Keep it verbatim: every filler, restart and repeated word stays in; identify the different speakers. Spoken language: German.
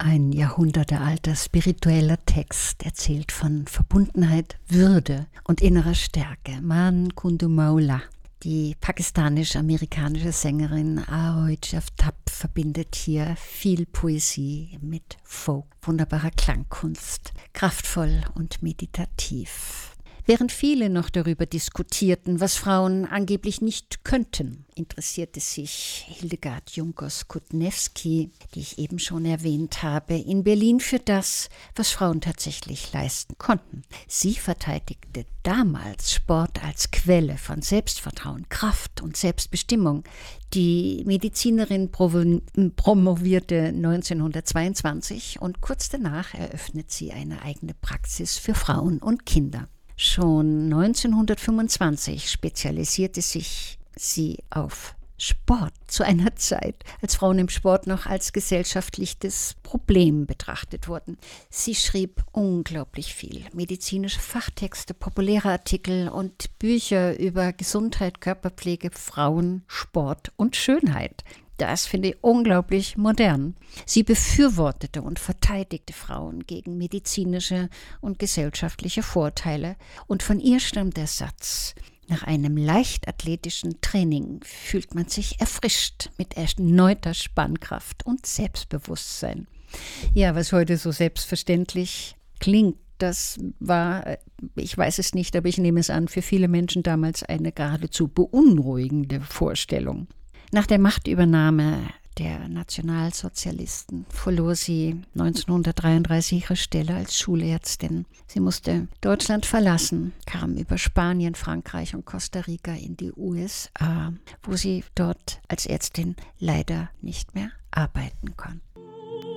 Speaker 1: Ein jahrhundertealter spiritueller Text erzählt von Verbundenheit, Würde und innerer Stärke. Man Kundu Maula. Die pakistanisch-amerikanische Sängerin Ahoy Jaftab verbindet hier viel Poesie mit Folk, wunderbarer Klangkunst, kraftvoll und meditativ. Während viele noch darüber diskutierten, was Frauen angeblich nicht könnten, interessierte sich Hildegard Junkers-Kutnewski, die ich eben schon erwähnt habe, in Berlin für das, was Frauen tatsächlich leisten konnten. Sie verteidigte damals Sport als Quelle von Selbstvertrauen, Kraft und Selbstbestimmung. Die Medizinerin promovierte neunzehnhundertzweiundzwanzig und kurz danach eröffnet sie eine eigene Praxis für Frauen und Kinder. Schon neunzehnhundertfünfundzwanzig spezialisierte sich sie auf Sport, zu einer Zeit, als Frauen im Sport noch als gesellschaftliches Problem betrachtet wurden. Sie schrieb unglaublich viel, medizinische Fachtexte, populäre Artikel und Bücher über Gesundheit, Körperpflege, Frauen, Sport und Schönheit. Das finde ich unglaublich modern. Sie befürwortete und verteidigte Frauen gegen medizinische und gesellschaftliche Vorteile. Und von ihr stammt der Satz: Nach einem leichtathletischen Training fühlt man sich erfrischt mit erneuter Spannkraft und Selbstbewusstsein. Ja, was heute so selbstverständlich klingt, das war, ich weiß es nicht, aber ich nehme es an, für viele Menschen damals eine geradezu beunruhigende Vorstellung. Nach der Machtübernahme der Nationalsozialisten verlor sie neunzehnhundertdreiunddreißig ihre Stelle als Schulärztin. Sie musste Deutschland verlassen, kam über Spanien, Frankreich und Costa Rica in die U S A, wo sie dort als Ärztin leider nicht mehr arbeiten